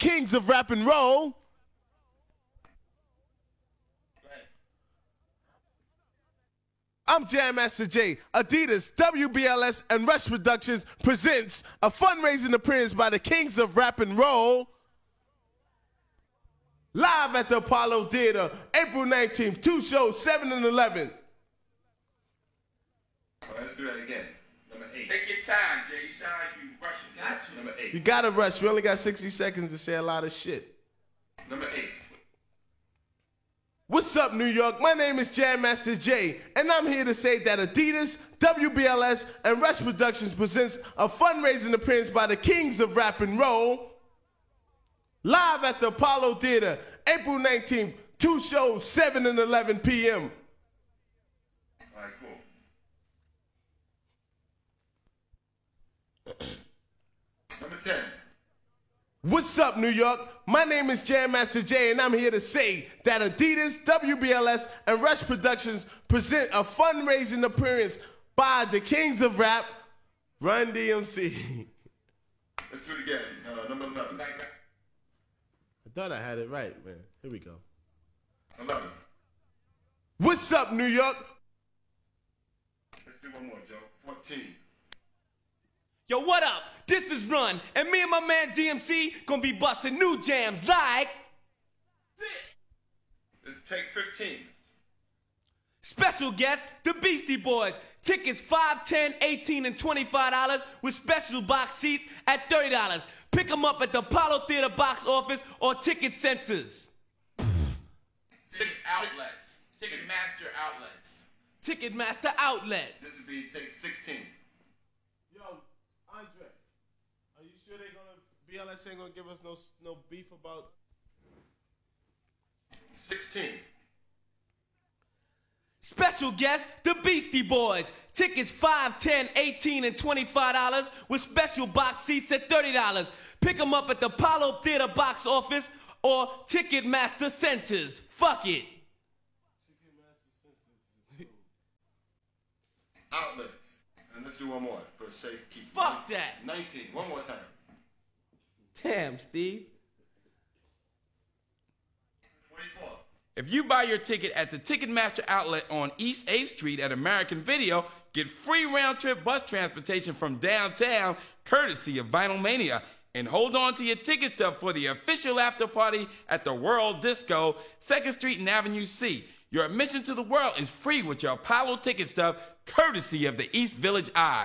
kings of rap and roll. I'm Jam Master Jay. Adidas, WBLS, and Rush Productions presents a fundraising appearance by the kings of rap and roll. Live at the Apollo Theater, April 19th, 2 shows, 7 and 11. Let's do that again. Number 8. Take your time, Jay. You sound like you rushing. Got you. Number 8. You gotta rush. We only got 60 seconds to say a lot of shit. Number 8. What's up, New York? My name is Jam Master Jay, and I'm here to say that Adidas, WBLS, and Rush Productions presents a fundraising appearance by the kings of rap and roll. Live at the Apollo Theater, April 19th, 2 shows, 7 and 11 p.m. All right, cool. Number 10. What's up, New York? My name is Jam Master Jay, and I'm here to say that Adidas, WBLS, and Rush Productions present a fundraising appearance by the kings of rap, Run DMC. Let's do it again. Number 11. I thought I had it right, man. Here we go. 11. What's up, New York? Let's do one more, Joe. 14. Yo, what up? This is Run, and me and my man DMC gonna be busting new jams like this. Let's take 15. Special guest, the Beastie Boys. Tickets $5, $10, $18, and $25 with special box seats at $30. Pick them up at the Apollo Theater box office or ticket centers. 6 outlets. Ticketmaster outlets. Ticketmaster outlets. This would be take 16. Yo, Andre, are you sure they're gonna BLS ain't gonna give us no beef about 16. Special guest, the Beastie Boys. Tickets $5, $10, $18, and $25 with special box seats at $30. Pick them up at the Apollo Theater box office or Ticketmaster centers. Fuck it. Outlets. And let's do one more for a safe keep. Fuck that. 19. One more time. Damn, Steve. 24. If you buy your ticket at the Ticketmaster outlet on East 8th Street at American Video, get free round-trip bus transportation from downtown, courtesy of Vinyl Mania. And hold on to your ticket stub for the official after party at the World Disco, 2nd Street and Avenue C. Your admission to the world is free with your Apollo ticket stub, courtesy of the East Village Eye.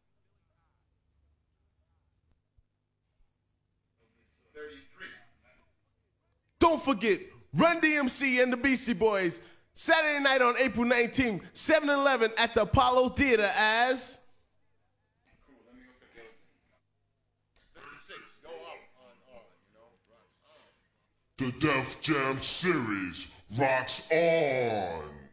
33. Don't forget, Run DMC and the Beastie Boys, Saturday night on April 19th, 7-11 at the Apollo Theater as... Cool, let me go for the other thing. 36. Go up on, you know. The Def Jam series rocks on.